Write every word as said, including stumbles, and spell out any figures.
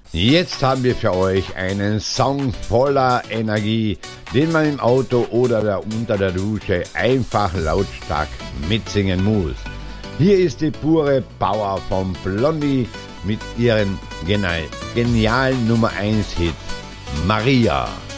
Jetzt haben wir für euch einen Song voller Energie, den man im Auto oder der, unter der Dusche einfach lautstark mitsingen muss. Hier ist die pure Power von Blondie mit ihren genialen Nummer eins Hit Maria.